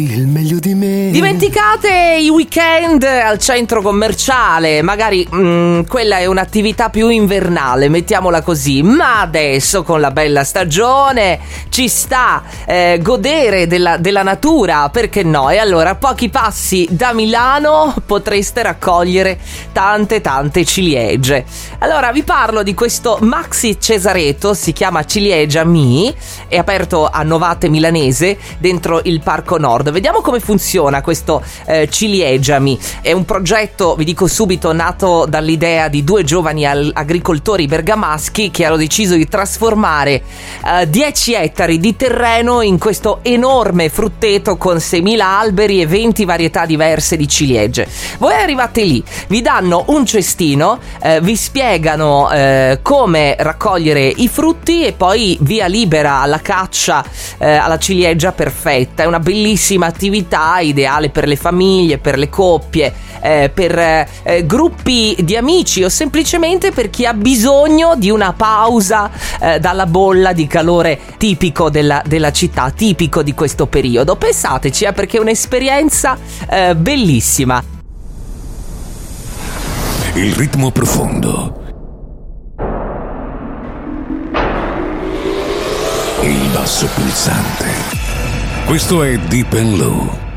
Il meglio di me. Dimenticate i weekend al centro commerciale, magari quella è un'attività più invernale, mettiamola così, ma adesso con la bella stagione ci sta godere della natura, perché no? E allora a pochi passi da Milano potreste raccogliere tante ciliegie. Allora vi parlo di questo Maxi Cesareto, si chiama Ciliegia Mi, è aperto a Novate Milanese dentro il Parco Nord. Vediamo come funziona questo Ciliegiami. È un progetto, vi dico subito, nato dall'idea di due giovani agricoltori bergamaschi che hanno deciso di trasformare 10 ettari di terreno in questo enorme frutteto con 6.000 alberi e 20 varietà diverse di ciliegie. Voi arrivate lì, vi danno un cestino, vi spiegano come raccogliere i frutti e poi via libera alla caccia alla ciliegia perfetta. È una bellissima attività, ideale per le famiglie, per le coppie, per gruppi di amici o semplicemente per chi ha bisogno di una pausa dalla bolla di calore tipico della città, tipico di questo periodo. Pensateci, perché è un'esperienza bellissima. Il ritmo profondo, il basso pulsante. Questo è Deep and Low.